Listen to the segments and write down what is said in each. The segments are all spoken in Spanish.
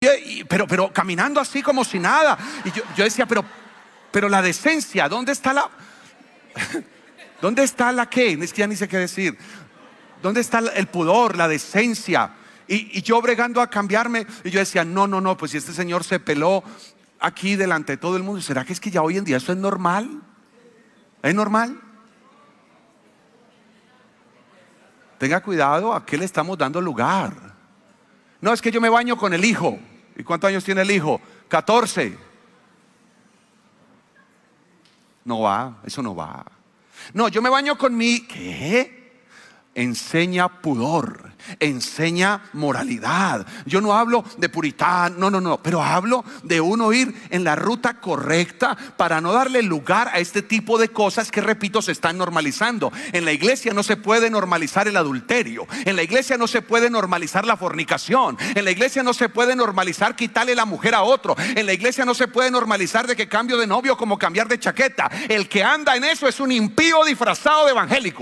pero caminando así como si nada. Y yo decía, pero la decencia, ¿dónde está la... ¿Dónde está la qué? Es que ya ni sé qué decir. ¿Dónde está el pudor, la decencia? Y yo bregando a cambiarme. Y yo decía, no, pues si este señor se peló aquí delante de todo el mundo, ¿será que es que ya hoy en día eso es normal? ¿Es normal? Tenga cuidado a qué le estamos dando lugar. No, es que yo me baño con el hijo. ¿Y cuántos años tiene el hijo? 14. No va, eso no va. No, yo me baño con mi... ¿Qué? Enseña pudor, enseña moralidad. Yo no hablo de puritano, no, pero hablo de uno ir en la ruta correcta para no darle lugar a este tipo de cosas que, repito, se están normalizando. En la iglesia no se puede normalizar el adulterio. En la iglesia no se puede normalizar la fornicación. En la iglesia no se puede normalizar quitarle la mujer a otro. En la iglesia no se puede normalizar de que cambio de novio como cambiar de chaqueta. El que anda en eso es un impío disfrazado de evangélico.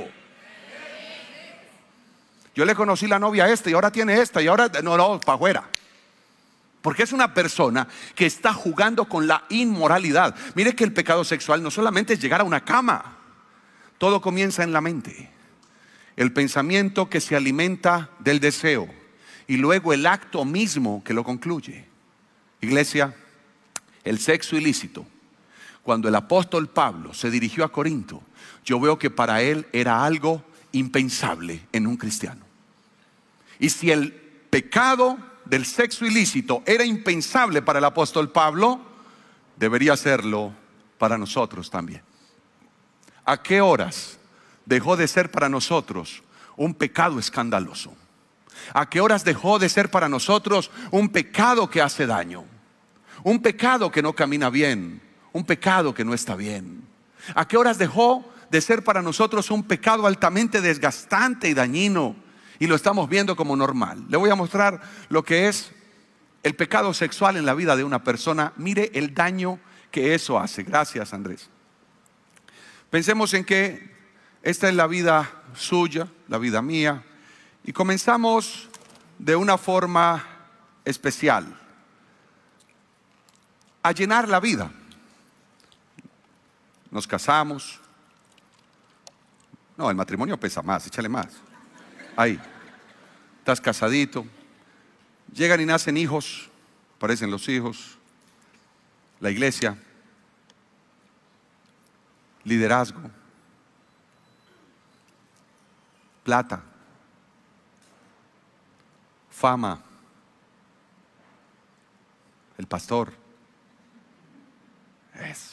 Yo le conocí la novia a esta y ahora tiene esta y ahora no, para afuera. Porque es una persona que está jugando con la inmoralidad. Mire que el pecado sexual no solamente es llegar a una cama. Todo comienza en la mente. El pensamiento que se alimenta del deseo y luego el acto mismo que lo concluye. Iglesia, el sexo ilícito. Cuando el apóstol Pablo se dirigió a Corinto, yo veo que para él era algo impensable en un cristiano. Y si el pecado del sexo ilícito era impensable para el apóstol Pablo, debería serlo para nosotros también. ¿A qué horas dejó de ser para nosotros un pecado escandaloso? ¿A qué horas dejó de ser para nosotros un pecado que hace daño? Un pecado que no camina bien, un pecado que no está bien. ¿A qué horas dejó de ser para nosotros un pecado altamente desgastante y dañino? Y lo estamos viendo como normal. Le voy a mostrar lo que es el pecado sexual en la vida de una persona. Mire el daño que eso hace. Gracias, Andrés. Pensemos en que esta es la vida suya, la vida mía. Y comenzamos de una forma especial a llenar la vida. Nos casamos. No, el matrimonio pesa más, échale más. Ahí, estás casadito, llegan y nacen hijos, aparecen los hijos, la iglesia, liderazgo, plata, fama, el pastor. Eso,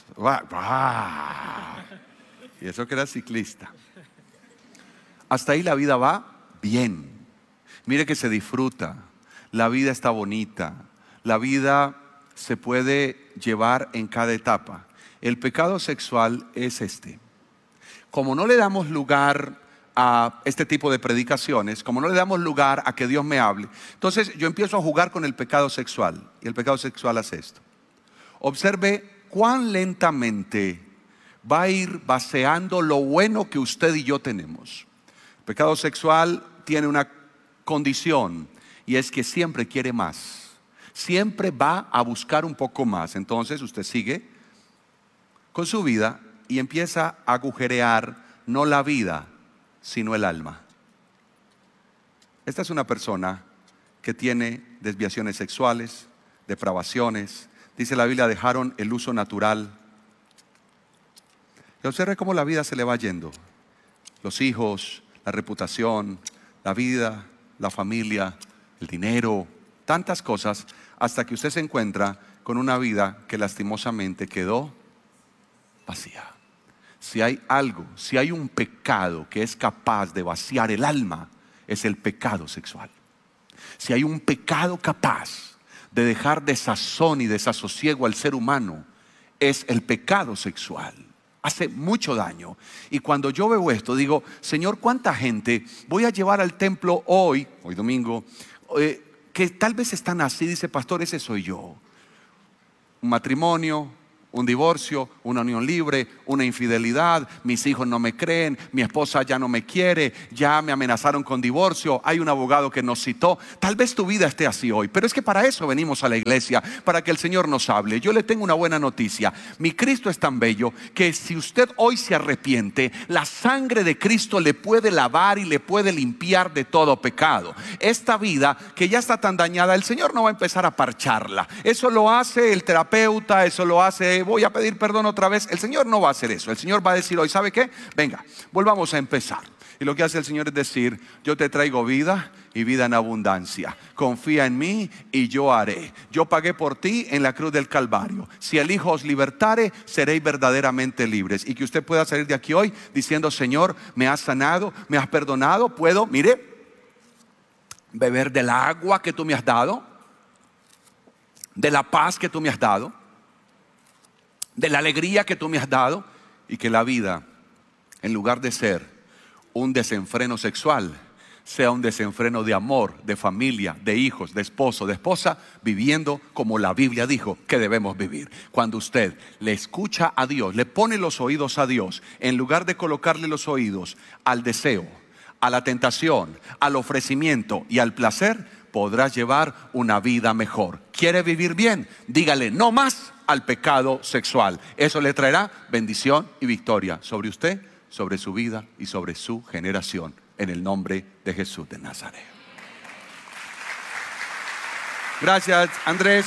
y eso que era ciclista. Hasta ahí la vida va bien. Mire que se disfruta. La vida está bonita. La vida se puede llevar en cada etapa. El pecado sexual es este. Como no le damos lugar a este tipo de predicaciones, como no le damos lugar a que Dios me hable, entonces yo empiezo a jugar con el pecado sexual. Y el pecado sexual hace esto. Observe cuán lentamente va a ir vaciando lo bueno que usted y yo tenemos. El pecado sexual tiene una condición y es que siempre quiere más. Siempre va a buscar un poco más. Entonces usted sigue con su vida y empieza a agujerear no la vida, sino el alma. Esta es una persona que tiene desviaciones sexuales, depravaciones. Dice la Biblia, dejaron el uso natural. Y observe cómo la vida se le va yendo. Los hijos, la reputación, la vida, la familia, el dinero, tantas cosas, hasta que usted se encuentra con una vida que lastimosamente quedó vacía. Si hay algo, si hay un pecado que es capaz de vaciar el alma, es el pecado sexual. Si hay un pecado capaz de dejar desazón y desasosiego al ser humano, es el pecado sexual. Hace mucho daño. Y cuando yo veo esto, digo, Señor, ¿cuánta gente voy a llevar al templo hoy domingo, que tal vez están así? Dice, pastor, ese soy yo. Un matrimonio, un divorcio, una unión libre, una infidelidad, mis hijos no me creen, mi esposa ya no me quiere, ya me amenazaron con divorcio, hay un abogado que nos citó. Tal vez tu vida esté así hoy, pero es que para eso venimos a la iglesia, para que el Señor nos hable. Yo le tengo una buena noticia: mi Cristo es tan bello que si usted hoy se arrepiente, la sangre de Cristo le puede lavar y le puede limpiar de todo pecado. Esta vida que ya está tan dañada, el Señor no va a empezar a parcharla. Eso lo hace el terapeuta, eso lo hace, voy a pedir perdón otra vez. El Señor no va a hacer eso. El Señor va a decir hoy, ¿sabe qué? Venga, volvamos a empezar. Y lo que hace el Señor es decir: yo te traigo vida y vida en abundancia. Confía en mí y yo haré. Yo pagué por ti en la cruz del Calvario. Si el Hijo os libertare, seréis verdaderamente libres. Y que usted pueda salir de aquí hoy diciendo: Señor, me has sanado, me has perdonado. Puedo, mire, beber del agua que tú me has dado, de la paz que tú me has dado, de la alegría que tú me has dado. Y que la vida, en lugar de ser un desenfreno sexual, sea un desenfreno de amor, de familia, de hijos, de esposo, de esposa, viviendo como la Biblia dijo que debemos vivir. Cuando usted le escucha a Dios, le pone los oídos a Dios, en lugar de colocarle los oídos al deseo, a la tentación, al ofrecimiento y al placer, podrás llevar una vida mejor. ¿Quiere vivir bien? Dígale no más al pecado sexual. Eso le traerá bendición y victoria sobre usted, sobre su vida y sobre su generación, en el nombre de Jesús de Nazaret. Gracias, Andrés.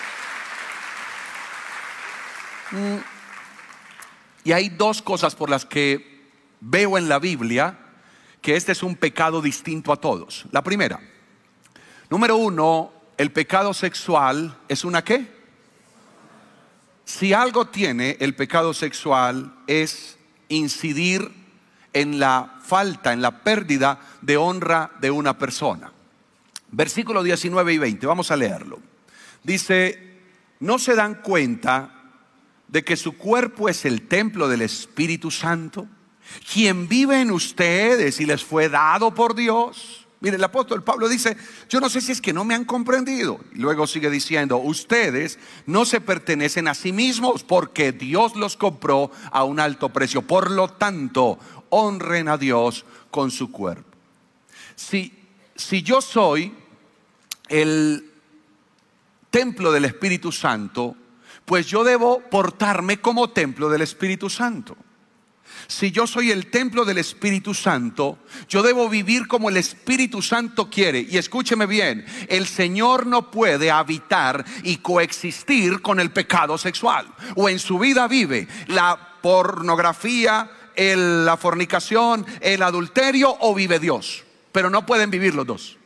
Y hay dos cosas por las que veo en la Biblia que este es un pecado distinto a todos. La primera, número uno, el pecado sexual es una ¿qué? Si algo tiene el pecado sexual es incidir en la falta, en la pérdida de honra de una persona. Versículos 19 y 20, vamos a leerlo. Dice: ¿no se dan cuenta de que su cuerpo es el templo del Espíritu Santo, quien vive en ustedes y les fue dado por Dios? Mire, el apóstol Pablo dice: yo no sé si es que no me han comprendido. Y luego sigue diciendo: ustedes no se pertenecen a sí mismos, porque Dios los compró a un alto precio. Por lo tanto, honren a Dios con su cuerpo. Si yo soy el templo del Espíritu Santo, pues yo debo portarme como templo del Espíritu Santo. Si yo soy el templo del Espíritu Santo, yo debo vivir como el Espíritu Santo quiere. Y escúcheme bien, el Señor no puede habitar y coexistir con el pecado sexual. O en su vida vive la pornografía, la fornicación, el adulterio, o vive Dios. Pero no pueden vivir los dos.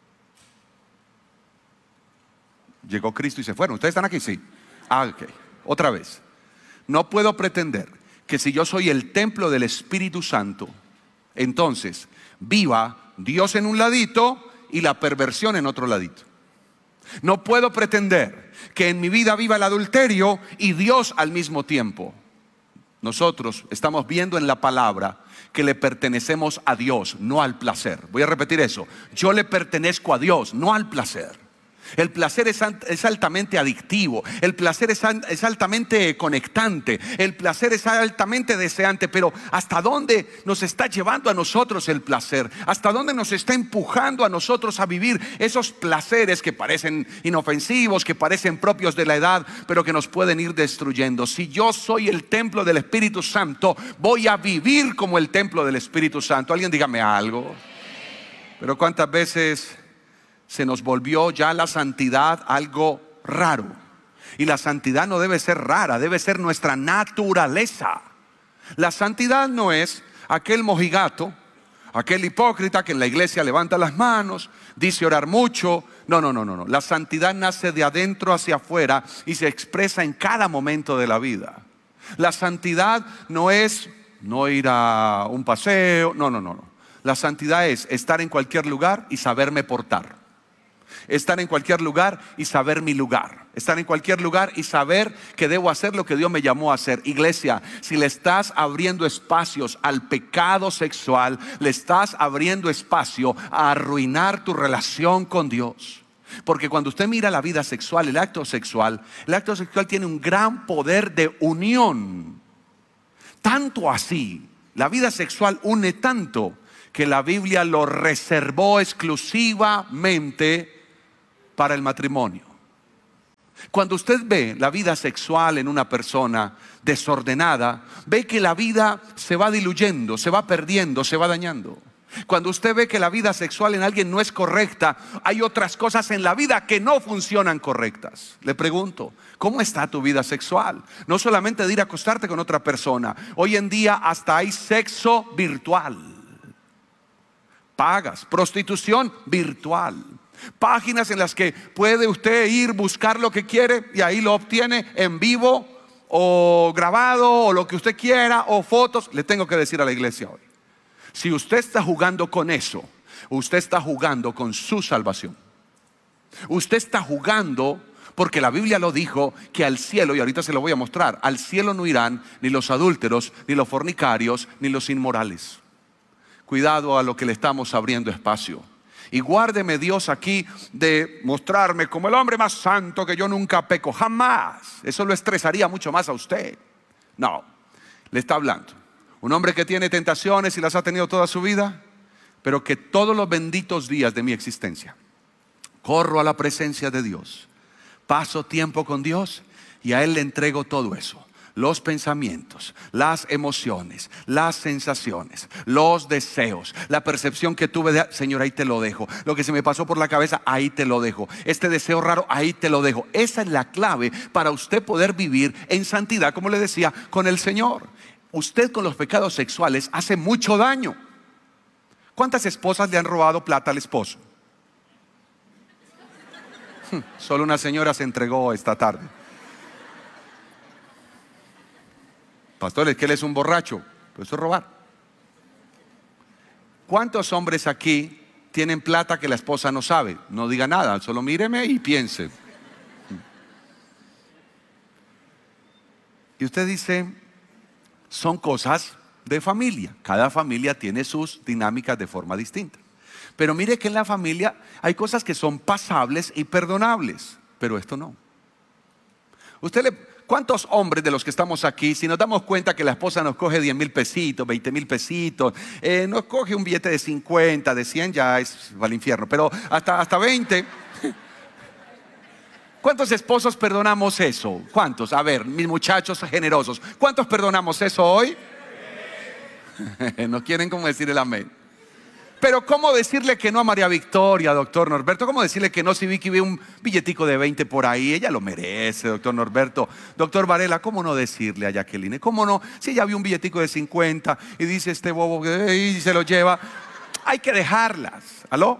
Llegó Cristo y se fueron. ¿Ustedes están aquí? Sí. Ok, otra vez. No puedo pretender que si yo soy el templo del Espíritu Santo, entonces viva Dios en un ladito y la perversión en otro ladito. No puedo pretender que en mi vida viva el adulterio y Dios al mismo tiempo. Nosotros estamos viendo en la palabra que le pertenecemos a Dios, no al placer. Voy a repetir eso: yo le pertenezco a Dios, no al placer. El placer es altamente adictivo. El placer es altamente conectante. El placer es altamente deseante. Pero ¿hasta dónde nos está llevando a nosotros el placer? ¿Hasta dónde nos está empujando a nosotros a vivir esos placeres que parecen inofensivos, que parecen propios de la edad, pero que nos pueden ir destruyendo? Si yo soy el templo del Espíritu Santo, voy a vivir como el templo del Espíritu Santo. Alguien dígame algo. Pero ¿cuántas veces se nos volvió ya la santidad algo raro? Y la santidad no debe ser rara, debe ser nuestra naturaleza. La santidad no es aquel mojigato, aquel hipócrita que en la iglesia levanta las manos, dice orar mucho. No. La santidad nace de adentro hacia afuera y se expresa en cada momento de la vida. La santidad no es no ir a un paseo, no. La santidad es estar en cualquier lugar y saberme portar. Estar en cualquier lugar y saber mi lugar. Estar en cualquier lugar y saber que debo hacer lo que Dios me llamó a hacer. Iglesia, si le estás abriendo espacios al pecado sexual, le estás abriendo espacio a arruinar tu relación con Dios. Porque cuando usted mira la vida sexual, el acto sexual tiene un gran poder de unión. Tanto así, la vida sexual une tanto que la Biblia lo reservó exclusivamente para el matrimonio. Cuando usted ve la vida sexual en una persona desordenada, ve que la vida se va diluyendo, se va perdiendo, se va dañando. Cuando usted ve que la vida sexual en alguien no es correcta, hay otras cosas en la vida que no funcionan correctas. Le pregunto, ¿cómo está tu vida sexual? No solamente de ir a acostarte con otra persona. Hoy en día hasta hay sexo virtual. Pagas, prostitución virtual. Páginas en las que puede usted ir, buscar lo que quiere y ahí lo obtiene en vivo o grabado o lo que usted quiera o fotos. Le tengo que decir a la iglesia hoy, si usted está jugando con eso, usted está jugando con su salvación. Usted está jugando porque la Biblia lo dijo que al cielo, y ahorita se lo voy a mostrar, al cielo no irán ni los adúlteros, ni los fornicarios, ni los inmorales. Cuidado a lo que le estamos abriendo espacio. Y guárdeme Dios aquí de mostrarme como el hombre más santo, que yo nunca peco, jamás. Eso lo estresaría mucho más a usted. No, le está hablando un hombre que tiene tentaciones y las ha tenido toda su vida, pero que todos los benditos días de mi existencia corro a la presencia de Dios, paso tiempo con Dios y a Él le entrego todo eso. Los pensamientos, las emociones, las sensaciones, los deseos, la percepción que tuve de, Señor, ahí te lo dejo. Lo que se me pasó por la cabeza, ahí te lo dejo. Este deseo raro, ahí te lo dejo. Esa es la clave para usted poder vivir en santidad, como le decía, con el Señor. Usted con los pecados sexuales hace mucho daño. ¿Cuántas esposas le han robado plata al esposo? Solo una señora se entregó esta tarde. Pastor, es que él es un borracho. Pues eso es robar. ¿Cuántos hombres aquí tienen plata que la esposa no sabe? No diga nada, solo míreme y piense. Y usted dice, son cosas de familia. Cada familia tiene sus dinámicas de forma distinta. Pero mire que en la familia hay cosas que son pasables y perdonables, pero esto no. ¿Cuántos hombres de los que estamos aquí, si nos damos cuenta que la esposa nos coge 10,000 pesitos, 20,000 pesitos, nos coge un billete de 50, de 100, ya es para el infierno, pero hasta 20. ¿Cuántos esposos perdonamos eso? ¿Cuántos? A ver, mis muchachos generosos, ¿cuántos perdonamos eso hoy? No quieren como decir el amén. Pero ¿cómo decirle que no a María Victoria, doctor Norberto? ¿Cómo decirle que no si Vicky ve un billetico de 20 por ahí? Ella lo merece, doctor Norberto. Doctor Varela, ¿cómo no decirle a Jacqueline? ¿Cómo no? Si ella vio un billetico de 50 y dice este bobo y se lo lleva, hay que dejarlas. ¿Aló?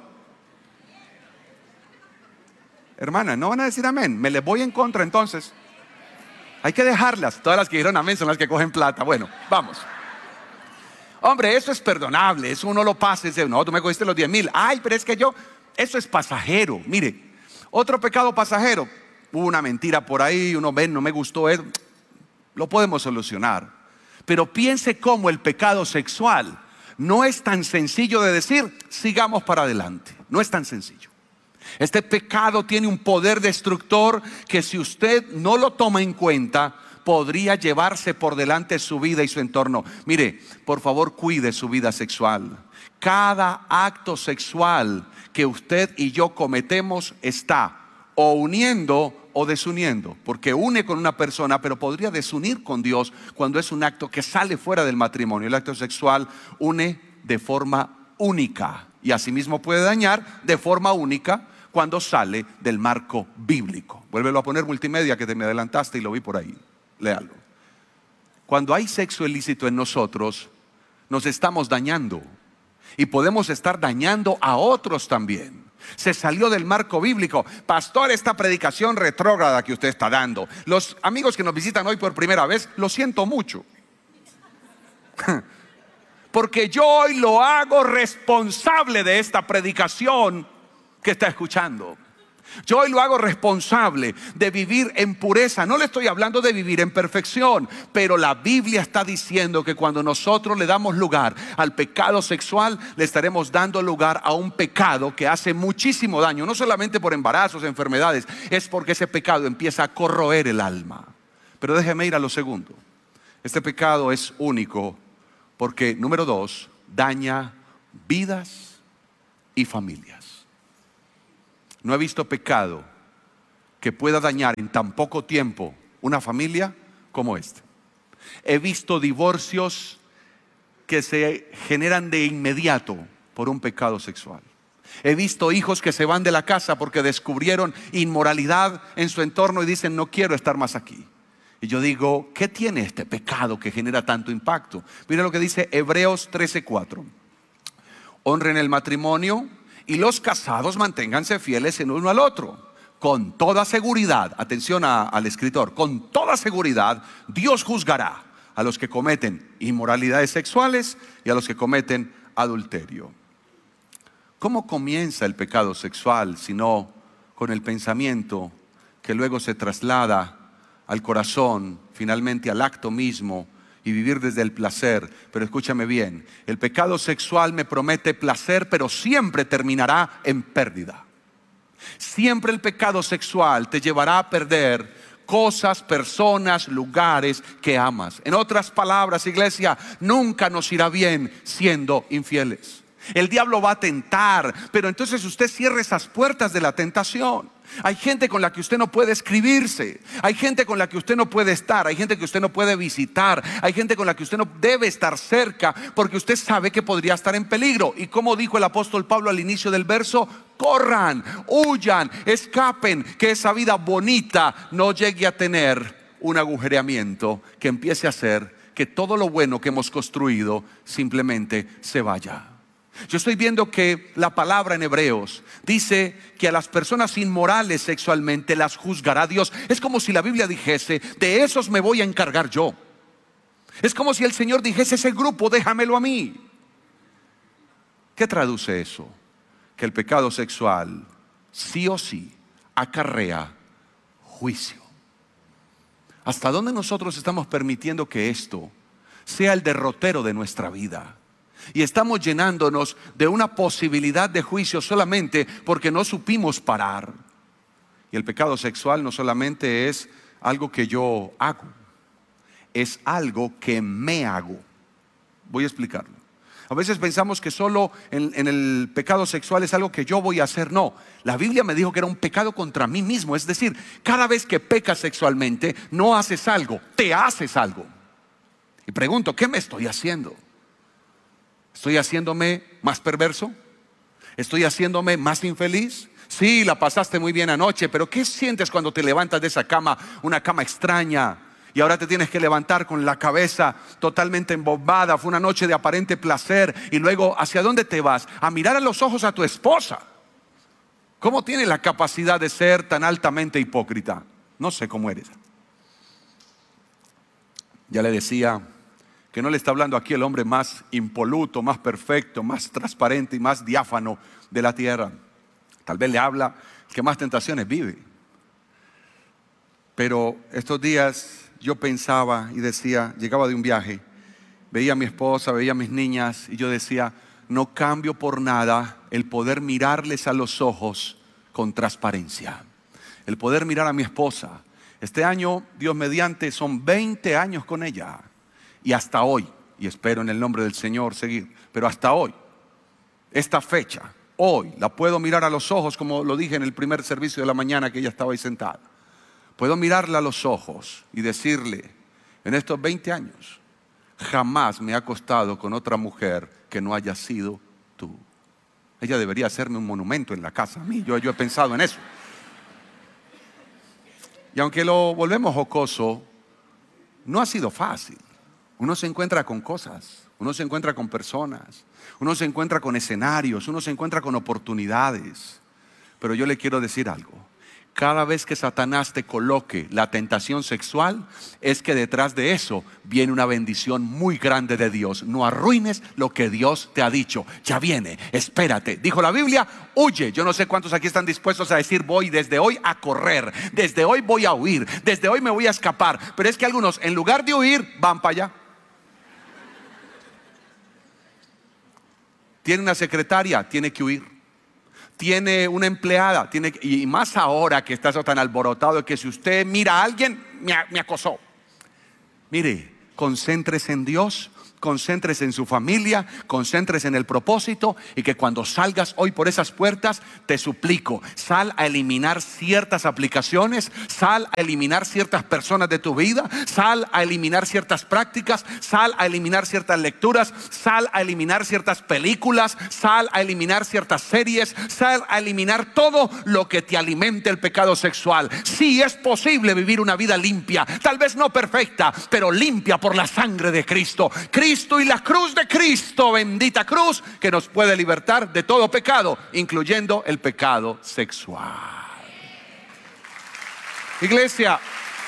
Hermana, ¿no van a decir amén? Me les voy en contra entonces. Hay que dejarlas. Todas las que dijeron amén son las que cogen plata. Bueno, vamos. Hombre, eso es perdonable, eso uno lo pasa y dice, no, tú me cogiste los 10,000. Ay, pero es que eso es pasajero. Mire, otro pecado pasajero, hubo una mentira por ahí, uno ve, no me gustó eso, lo podemos solucionar. Pero piense cómo el pecado sexual no es tan sencillo de decir, sigamos para adelante. No es tan sencillo. Este pecado tiene un poder destructor que si usted no lo toma en cuenta, podría llevarse por delante su vida y su entorno. Mire, por favor, cuide su vida sexual. Cada acto sexual que usted y yo cometemos está o uniendo o desuniendo, porque une con una persona, pero podría desunir con Dios cuando es un acto que sale fuera del matrimonio. El acto sexual une de forma única y asimismo puede dañar de forma única cuando sale del marco bíblico. Vuélvelo a poner multimedia, que te me adelantaste y lo vi por ahí. Léalo. Cuando hay sexo ilícito en nosotros, nos estamos dañando y podemos estar dañando a otros también. Se salió del marco bíblico. Pastor, esta predicación retrógrada que usted está dando, los amigos que nos visitan hoy por primera vez, lo siento mucho, porque yo hoy lo hago responsable de esta predicación que está escuchando. Yo hoy lo hago responsable de vivir en pureza. No le estoy hablando de vivir en perfección, pero la Biblia está diciendo que cuando nosotros le damos lugar al pecado sexual, le estaremos dando lugar a un pecado que hace muchísimo daño. No solamente por embarazos, enfermedades, es porque ese pecado empieza a corroer el alma. Pero déjeme ir a lo segundo. Este pecado es único porque, número 2, daña vidas y familias. No he visto pecado que pueda dañar en tan poco tiempo una familia como este. He visto divorcios que se generan de inmediato por un pecado sexual. He visto hijos que se van de la casa porque descubrieron inmoralidad en su entorno y dicen: no quiero estar más aquí. Y yo digo: ¿qué tiene este pecado que genera tanto impacto? Mira lo que dice Hebreos 13:4. Honren el matrimonio y los casados manténganse fieles el uno al otro. Con toda seguridad, atención al escritor, con toda seguridad Dios juzgará a los que cometen inmoralidades sexuales y a los que cometen adulterio. ¿Cómo comienza el pecado sexual sino con el pensamiento que luego se traslada al corazón, finalmente al acto mismo, y vivir desde el placer? Pero escúchame bien, el pecado sexual me promete placer, pero siempre terminará en pérdida. Siempre el pecado sexual te llevará a perder cosas, personas, lugares que amas. En otras palabras, iglesia, nunca nos irá bien siendo infieles. El diablo va a tentar, pero entonces usted cierre esas puertas de la tentación. Hay gente con la que usted no puede escribirse, hay gente con la que usted no puede estar, hay gente que usted no puede visitar, hay gente con la que usted no debe estar cerca porque usted sabe que podría estar en peligro. Y como dijo el apóstol Pablo al inicio del verso: corran, huyan, escapen, que esa vida bonita no llegue a tener un agujereamiento que empiece a hacer que todo lo bueno que hemos construido simplemente se vaya. Yo estoy viendo que la palabra en Hebreos dice que a las personas inmorales sexualmente las juzgará Dios. Es como si la Biblia dijese: de esos me voy a encargar yo. Es como si el Señor dijese: ese grupo déjamelo a mí. ¿Qué traduce eso? Que el pecado sexual sí o sí acarrea juicio. ¿Hasta dónde nosotros estamos permitiendo que esto sea el derrotero de nuestra vida? Y estamos llenándonos de una posibilidad de juicio solamente porque no supimos parar. Y el pecado sexual no solamente es algo que yo hago, es algo que me hago. Voy a explicarlo. A veces pensamos que solo en el pecado sexual es algo que yo voy a hacer. No, la Biblia me dijo que era un pecado contra mí mismo. Es decir, cada vez que pecas sexualmente, no haces algo, te haces algo. Y pregunto: ¿qué me estoy haciendo? ¿Estoy haciéndome más perverso? ¿Estoy haciéndome más infeliz? Sí, la pasaste muy bien anoche, pero ¿qué sientes cuando te levantas de esa cama, una cama extraña, y ahora te tienes que levantar con la cabeza totalmente embombada? Fue una noche de aparente placer, y luego ¿hacia dónde te vas? A mirar a los ojos a tu esposa. ¿Cómo tiene la capacidad de ser tan altamente hipócrita? No sé cómo eres. Ya le decía que no le está hablando aquí el hombre más impoluto, más perfecto, más transparente y más diáfano de la tierra. Tal vez le habla el que más tentaciones vive. Pero estos días yo pensaba y decía, llegaba de un viaje, veía a mi esposa, veía a mis niñas, y yo decía: no cambio por nada el poder mirarles a los ojos con transparencia. El poder mirar a mi esposa. Este año, Dios mediante, son 20 años con ella. Y hasta hoy, y espero en el nombre del Señor seguir, pero hasta hoy, esta fecha, hoy la puedo mirar a los ojos, como lo dije en el primer servicio de la mañana que ella estaba ahí sentada. Puedo mirarla a los ojos y decirle: en estos 20 años jamás me he acostado con otra mujer que no haya sido tú. Ella debería hacerme un monumento en la casa a mí. Yo he pensado en eso. Y aunque lo volvemos jocoso, no ha sido fácil. Uno se encuentra con cosas, uno se encuentra con personas, uno se encuentra con escenarios, uno se encuentra con oportunidades. Pero yo le quiero decir algo: cada vez que Satanás te coloque la tentación sexual, es que detrás de eso viene una bendición muy grande de Dios. No arruines lo que Dios te ha dicho. Ya viene, espérate. Dijo la Biblia, huye. Yo no sé cuántos aquí están dispuestos a decir, voy desde hoy a correr, desde hoy voy a huir, desde hoy me voy a escapar. Pero es que algunos, en lugar de huir, van para allá. Tiene una secretaria, tiene que huir. Tiene una empleada, y más ahora que está eso tan alborotado, de que si usted mira a alguien, me acosó. Mire, concéntrese en Dios, concéntrese en su familia, concéntrese en el propósito, y que cuando salgas hoy por esas puertas, te suplico, sal a eliminar ciertas aplicaciones, sal a eliminar ciertas personas de tu vida, sal a eliminar ciertas prácticas, sal a eliminar ciertas lecturas, sal a eliminar ciertas películas, sal a eliminar ciertas series, sal a eliminar todo lo que te alimente el pecado sexual. Sí, es posible vivir una vida limpia, tal vez no perfecta, pero limpia por la sangre de Cristo. Cristo y la cruz de Cristo, bendita cruz que nos puede libertar de todo pecado, incluyendo el pecado sexual. Iglesia,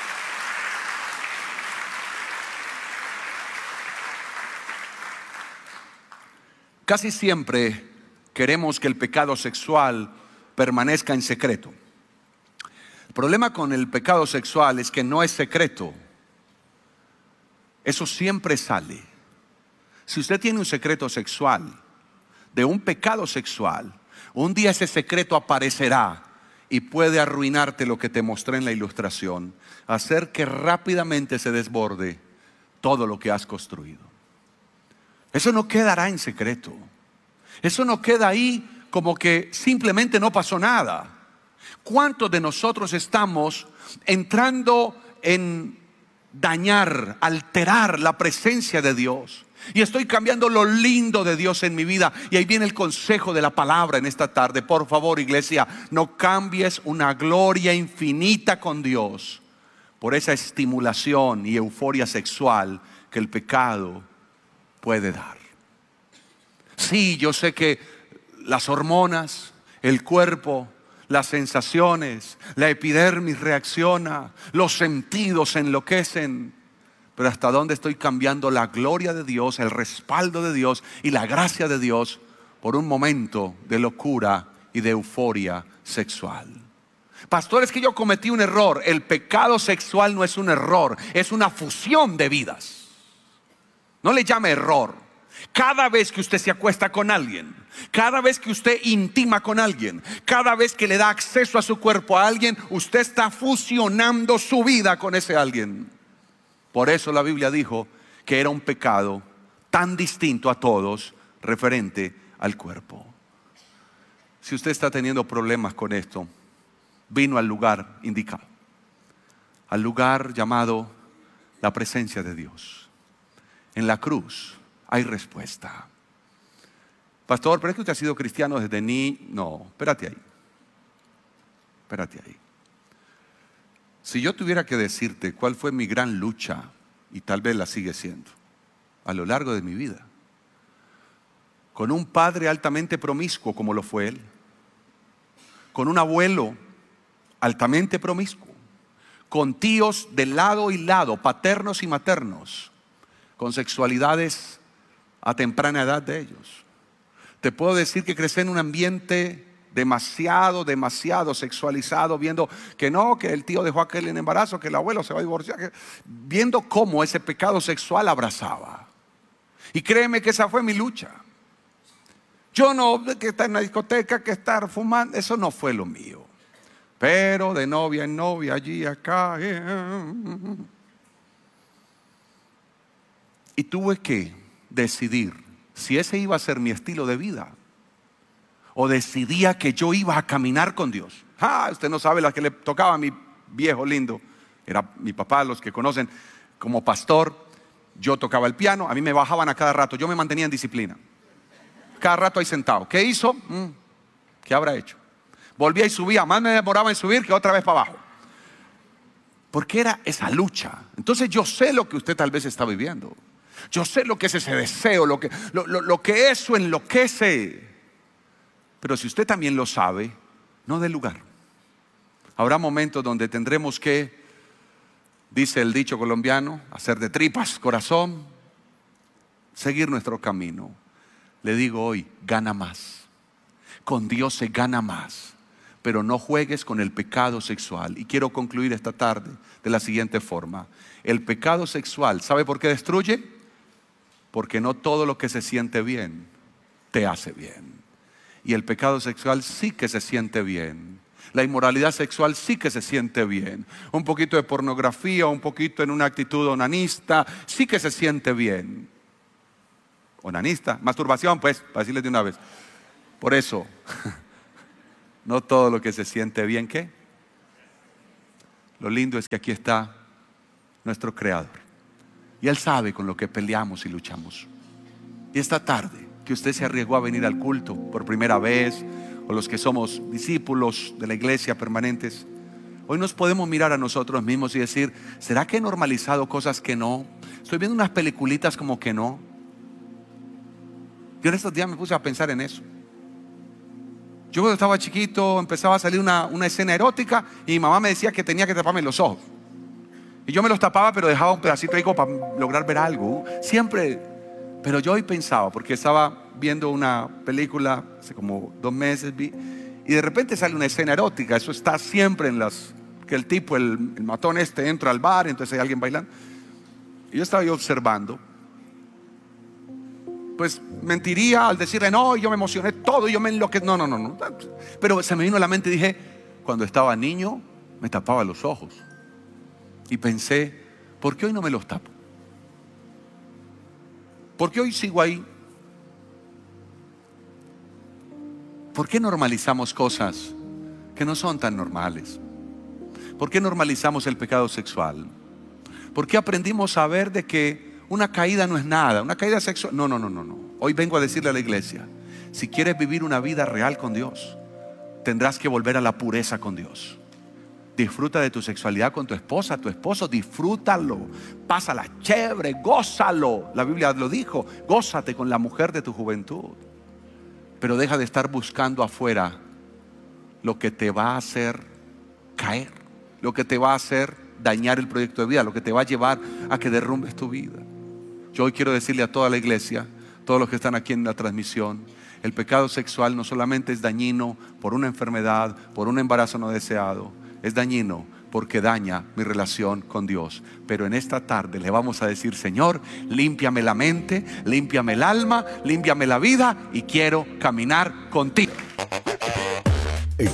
casi siempre queremos que el pecado sexual permanezca en secreto. El problema con el pecado sexual es que no es secreto. Eso siempre sale. Si usted tiene un secreto sexual, de un pecado sexual, un día ese secreto aparecerá y puede arruinarte lo que te mostré en la ilustración, hacer que rápidamente se desborde todo lo que has construido. Eso no quedará en secreto. Eso no queda ahí como que simplemente no pasó nada. ¿Cuántos de nosotros estamos entrando en dañar, alterar la presencia de Dios? Y estoy cambiando lo lindo de Dios en mi vida. Y ahí viene el consejo de la palabra en esta tarde. Por favor, iglesia, no cambies una gloria infinita con Dios por esa estimulación y euforia sexual que el pecado puede dar. Sí, yo sé que las hormonas, el cuerpo, las sensaciones, la epidermis reacciona, los sentidos enloquecen. Pero ¿hasta dónde estoy cambiando la gloria de Dios, el respaldo de Dios y la gracia de Dios por un momento de locura y de euforia sexual? Pastor, es que yo cometí un error. El pecado sexual no es un error, es una fusión de vidas. No le llame error. Cada vez que usted se acuesta con alguien, cada vez que usted intima con alguien, cada vez que le da acceso a su cuerpo a alguien, usted está fusionando su vida con ese alguien. Por eso la Biblia dijo que era un pecado tan distinto a todos referente al cuerpo. Si usted está teniendo problemas con esto, vino al lugar indicado, al lugar llamado la presencia de Dios. En la cruz hay respuesta. Pastor, pero es que usted ha sido cristiano desde niño. No, espérate ahí. Espérate ahí. Si yo tuviera que decirte cuál fue mi gran lucha, y tal vez la sigue siendo, a lo largo de mi vida, con un padre altamente promiscuo como lo fue él, con un abuelo altamente promiscuo, con tíos de lado y lado, paternos y maternos, con sexualidades a temprana edad de ellos. Te puedo decir que crecí en un ambiente demasiado sexualizado, viendo que no, que el tío dejó a aquel en embarazo, que el abuelo se va a divorciar, viendo cómo ese pecado sexual abrazaba. Y créeme que esa fue mi lucha. Yo no, que estar en una discoteca, que estar fumando, eso no fue lo mío. Pero de novia en novia, allí, acá. Y tuve que decidir si ese iba a ser mi estilo de vida, o decidía que yo iba a caminar con Dios. Usted no sabe la que le tocaba a mi viejo lindo. Era mi papá, los que conocen, como pastor. Yo tocaba el piano, a mí me bajaban a cada rato. Yo me mantenía en disciplina. Cada rato ahí sentado. ¿Qué hizo? ¿Qué habrá hecho? Volvía y subía. Más me demoraba en subir que otra vez para abajo. Porque era esa lucha. Entonces yo sé lo que usted tal vez está viviendo. Yo sé lo que es ese deseo, lo que eso enloquece. Pero si usted también lo sabe, no dé lugar. Habrá momentos donde tendremos que, dice el dicho colombiano, hacer de tripas corazón, seguir nuestro camino. Le digo hoy, gana más. Con Dios se gana más. Pero no juegues con el pecado sexual. Y quiero concluir esta tarde de la siguiente forma. El pecado sexual, ¿sabe por qué destruye? Porque no todo lo que se siente bien te hace bien. Y el pecado sexual sí que se siente bien. La inmoralidad sexual sí que se siente bien. Un poquito de pornografía, un poquito en una actitud onanista, sí que se siente bien. Onanista, masturbación, pues, para decirles de una vez. Por eso, no todo lo que se siente bien, ¿qué? Lo lindo es que aquí está nuestro Creador. Y Él sabe con lo que peleamos y luchamos. Y esta tarde que usted se arriesgó a venir al culto por primera vez, o los que somos discípulos de la iglesia permanentes, hoy nos podemos mirar a nosotros mismos y decir, ¿será que he normalizado cosas que no? Estoy viendo unas peliculitas como que no. Yo en estos días me puse a pensar en eso. Yo cuando estaba chiquito empezaba a salir una escena erótica y mi mamá me decía que tenía que taparme los ojos. Y yo me los tapaba, pero dejaba un pedacito ahí como para lograr ver algo. Siempre. Pero yo hoy pensaba, porque estaba viendo una película hace como 2 meses, y de repente sale una escena erótica. Eso está siempre en las... que el tipo, el matón entra al bar, entonces hay alguien bailando. Y yo estaba ahí observando. Pues mentiría al decirle, no, yo me emocioné todo, yo me enloquecí. No. Pero se me vino a la mente y dije, cuando estaba niño, me tapaba los ojos. Y pensé, ¿por qué hoy no me los tapo? ¿Por qué hoy sigo ahí? ¿Por qué normalizamos cosas que no son tan normales? ¿Por qué normalizamos el pecado sexual? ¿Por qué aprendimos a ver de que una caída no es nada? Una caída sexual, no. Hoy vengo a decirle a la iglesia, si quieres vivir una vida real con Dios, tendrás que volver a la pureza con Dios. Disfruta de tu sexualidad con tu esposa, tu esposo, disfrútalo, pásala chévere, gózalo. La Biblia lo dijo, gózate con la mujer de tu juventud. Pero deja de estar buscando afuera lo que te va a hacer caer, lo que te va a hacer dañar el proyecto de vida, lo que te va a llevar a que derrumbes tu vida. Yo hoy quiero decirle a toda la iglesia, todos los que están aquí en la transmisión, el pecado sexual no solamente es dañino por una enfermedad, por un embarazo no deseado, es dañino porque daña mi relación con Dios. Pero en esta tarde le vamos a decir, Señor, límpiame la mente, límpiame el alma, límpiame la vida y quiero caminar contigo. En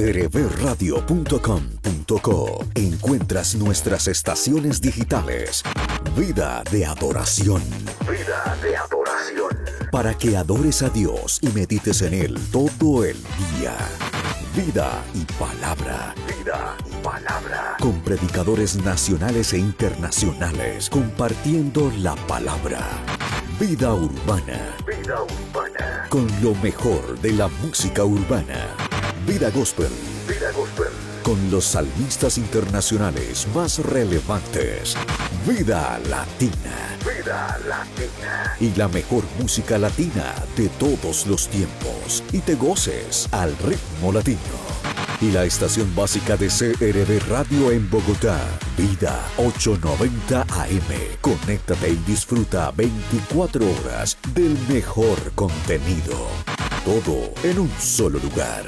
crbradio.com.co encuentras nuestras estaciones digitales. Vida de adoración. Vida de adoración. Para que adores a Dios y medites en Él todo el día. Vida y palabra. Vida y palabra. Con predicadores nacionales e internacionales compartiendo la palabra. Vida urbana. Vida urbana. Con lo mejor de la música urbana. Vida gospel. Vida gospel. Con los salmistas internacionales más relevantes. Vida latina. Vida latina. Y la mejor música latina de todos los tiempos. Y te goces al ritmo latino. Y la estación básica de CRB Radio en Bogotá. Vida 890 AM. Conéctate y disfruta 24 horas del mejor contenido. Todo en un solo lugar.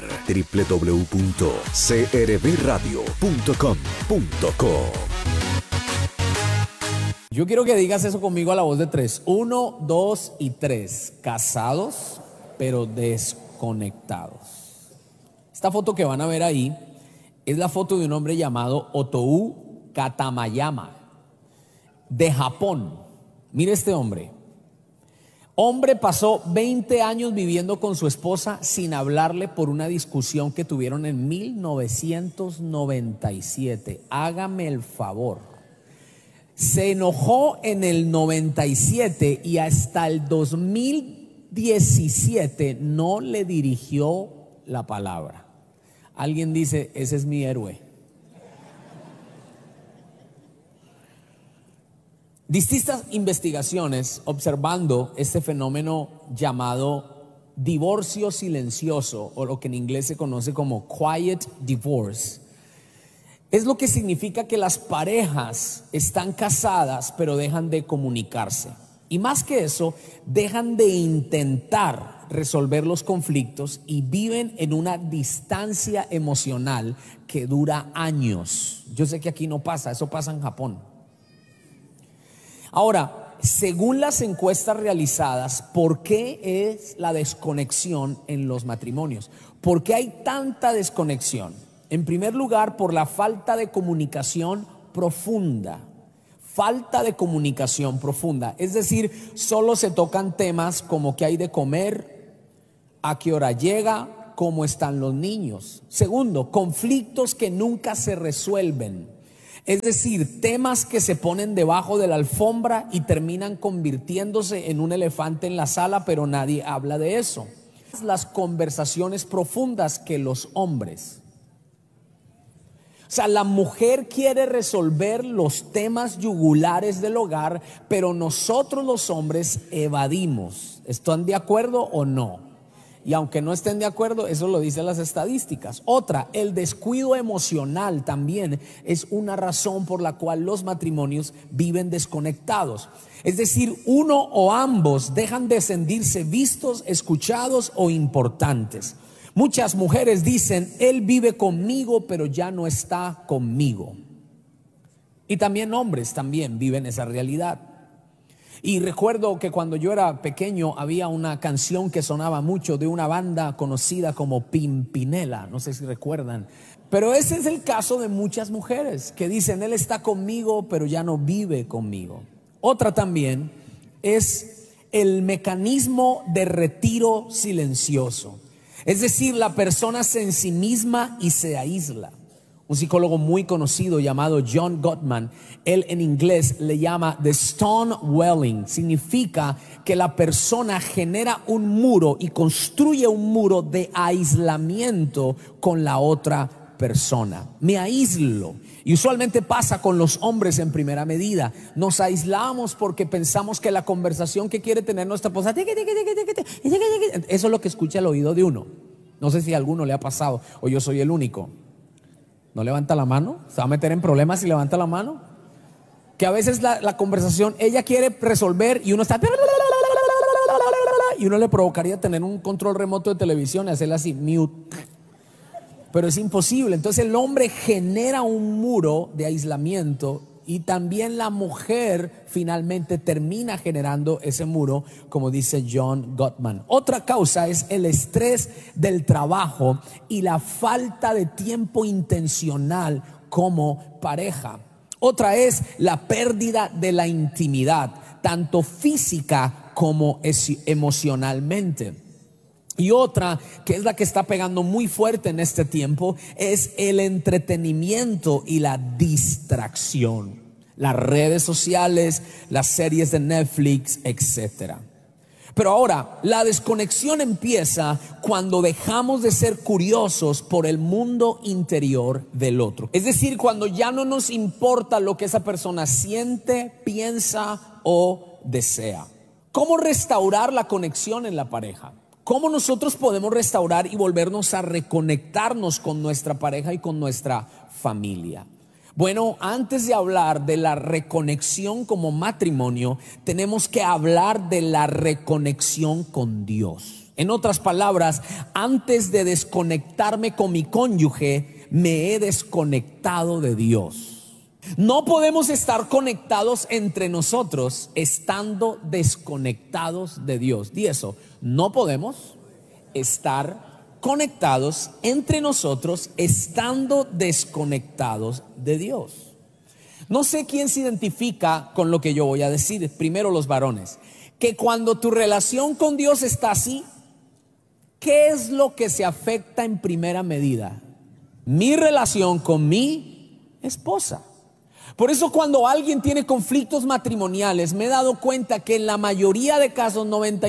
www.crbradio.com.co. Yo quiero que digas eso conmigo a la voz de 3. 1, 2 y 3. Casados, pero desconectados. Esta foto que van a ver ahí es la foto de un hombre llamado Otou Katamayama, de Japón. Mire este hombre. Hombre pasó 20 años viviendo con su esposa sin hablarle por una discusión que tuvieron en 1997. Hágame el favor. Se enojó en el 97 y hasta el 2017 no le dirigió la palabra. Alguien dice, ese es mi héroe. Distintas investigaciones observando este fenómeno llamado divorcio silencioso, o lo que en inglés se conoce como quiet divorce, Es lo que significa que las parejas están casadas pero dejan de comunicarse. Y más que eso, dejan de intentar resolver los conflictos y viven en una distancia emocional que dura años. Yo sé que aquí no pasa, eso pasa en Japón. Ahora, según las encuestas realizadas, ¿por qué es la desconexión en los matrimonios? ¿Por qué hay tanta desconexión? En primer lugar, por la falta de comunicación profunda. Falta de comunicación profunda. Es decir, solo se tocan temas como qué hay de comer, a qué hora llega, cómo están los niños. Segundo, conflictos que nunca se resuelven. Es decir, temas que se ponen debajo de la alfombra y terminan convirtiéndose en un elefante en la sala, pero nadie habla de eso. Las conversaciones profundas que los hombres. O sea, la mujer quiere resolver los temas yugulares del hogar, pero nosotros los hombres evadimos. ¿Están de acuerdo o no? Y aunque no estén de acuerdo, eso lo dicen las estadísticas. Otra, el descuido emocional también es una razón por la cual los matrimonios viven desconectados. Es decir, uno o ambos dejan de sentirse vistos, escuchados o importantes. Muchas mujeres dicen, él vive conmigo, pero ya no está conmigo. Y también hombres también viven esa realidad. Y recuerdo que cuando yo era pequeño había una canción que sonaba mucho de una banda conocida como Pimpinela, no sé si recuerdan. Pero ese es el caso de muchas mujeres que dicen, él está conmigo, pero ya no vive conmigo. Otra también es el mecanismo de retiro silencioso. Es decir, la persona se ensimisma y se aísla. Un psicólogo muy conocido llamado John Gottman, él en inglés le llama the stone welling. Significa que la persona genera un muro y construye un muro de aislamiento con la otra persona. Me aíslo. Y usualmente pasa con los hombres en primera medida. Nos aislamos porque pensamos que la conversación que quiere tener nuestra esposa, eso es lo que escucha el oído de uno. No sé si a alguno le ha pasado o yo soy el único. ¿No levanta la mano? ¿Se va a meter en problemas si levanta la mano? Que a veces la conversación, ella quiere resolver y uno está... Y uno le provocaría tener un control remoto de televisión y hacerle así, mute. Pero es imposible. Entonces el hombre genera un muro de aislamiento y también la mujer finalmente termina generando ese muro, como dice John Gottman. Otra causa es el estrés del trabajo y la falta de tiempo intencional como pareja. Otra es la pérdida de la intimidad, tanto física como emocionalmente. Y otra, que es la que está pegando muy fuerte en este tiempo, es el entretenimiento y la distracción. Las redes sociales, las series de Netflix, etc. Pero ahora, la desconexión empieza cuando dejamos de ser curiosos por el mundo interior del otro. Es decir, cuando ya no nos importa lo que esa persona siente, piensa o desea. ¿Cómo restaurar la conexión en la pareja? ¿Cómo nosotros podemos restaurar y volvernos a reconectarnos con nuestra pareja y con nuestra familia? Bueno, antes de hablar de la reconexión como matrimonio, tenemos que hablar de la reconexión con Dios. En otras palabras, antes de desconectarme con mi cónyuge, me he desconectado de Dios. No podemos estar conectados entre nosotros estando desconectados de Dios. Di eso, no podemos estar conectados entre nosotros estando desconectados de Dios. No sé quién se identifica con lo que yo voy a decir. Primero los varones, que cuando tu relación con Dios está así, ¿qué es lo que se afecta en primera medida? Mi relación con mi esposa. Por eso cuando alguien tiene conflictos matrimoniales, me he dado cuenta que en la mayoría de casos,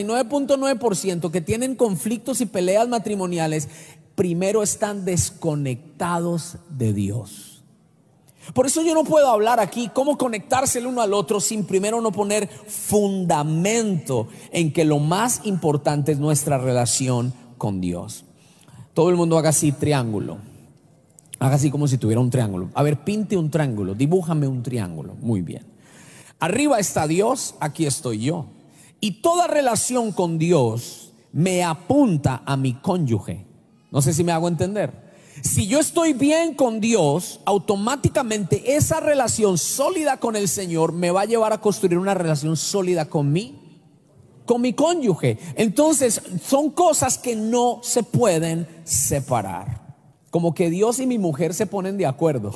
99.9% que tienen conflictos y peleas matrimoniales, primero están desconectados de Dios. Por eso yo no puedo hablar aquí cómo conectarse el uno al otro sin primero no poner fundamento en que lo más importante es nuestra relación con Dios. Todo el mundo haga así, triángulo. Haga así como si tuviera un triángulo. A ver, pinte un triángulo, dibújame un triángulo. Muy bien. Arriba está Dios, aquí estoy yo. Y toda relación con Dios me apunta a mi cónyuge. No sé si me hago entender. Si yo estoy bien con Dios, automáticamente esa relación sólida con el Señor me va a llevar a construir una relación sólida con mi cónyuge. Entonces son cosas que no se pueden separar. Como que Dios y mi mujer se ponen de acuerdo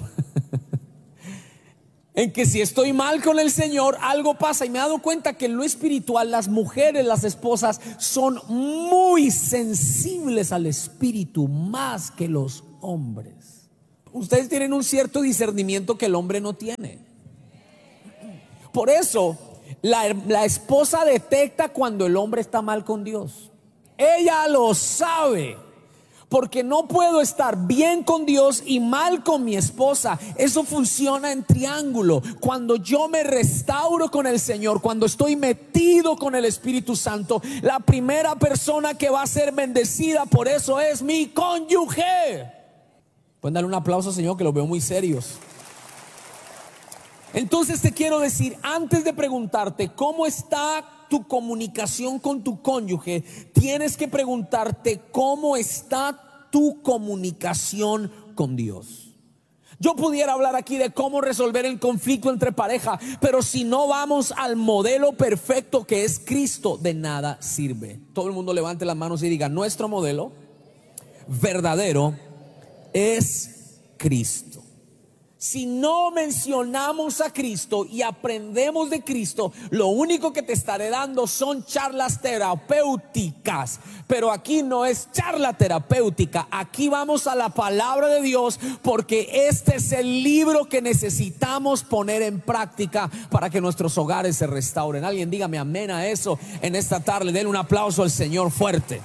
en que si estoy mal con el Señor, algo pasa. Y me he dado cuenta que en lo espiritual las mujeres, las esposas, son muy sensibles al espíritu más que los hombres. Ustedes tienen un cierto discernimiento que el hombre no tiene. Por eso la esposa detecta cuando el hombre está mal con Dios. Ella lo sabe. Porque no puedo estar bien con Dios y mal con mi esposa. Eso funciona en triángulo. Cuando yo me restauro con el Señor, cuando estoy metido con el Espíritu Santo, la primera persona que va a ser bendecida por eso es mi cónyuge. Pueden darle un aplauso, Señor, que los veo muy serios. Entonces te quiero decir, antes de preguntarte cómo está tu comunicación con tu cónyuge, tienes que preguntarte cómo está tu comunicación con Dios. Yo pudiera hablar aquí de cómo resolver el conflicto entre pareja, pero si no vamos al modelo perfecto que es Cristo, de nada sirve. Todo el mundo levante las manos y diga: nuestro modelo verdadero es Cristo. Si no mencionamos a Cristo y aprendemos de Cristo, lo único que te estaré dando son charlas terapéuticas. Pero aquí no es charla terapéutica, aquí vamos a la palabra de Dios, porque este es el libro que necesitamos poner en práctica para que nuestros hogares se restauren. Alguien dígame amén a eso en esta tarde. Denle un aplauso al Señor fuerte.